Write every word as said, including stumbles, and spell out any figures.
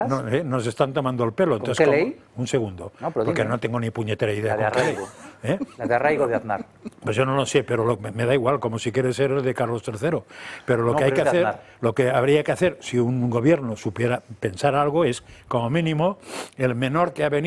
No, eh, nos están tomando el pelo. ¿Con Entonces, qué ¿cómo? ley? Un segundo, No, pero porque dime. no tengo ni puñetera idea. La de con qué ley. arraigo. ¿Eh? La de arraigo de Aznar. Pues yo no lo sé, pero lo- me da igual, como si quiere ser el de Carlos tercero. Pero lo No, que hay pero que es de hacer, Aznar. lo que habría que hacer, si un gobierno supiera pensar algo, es, como mínimo, el menor que ha venido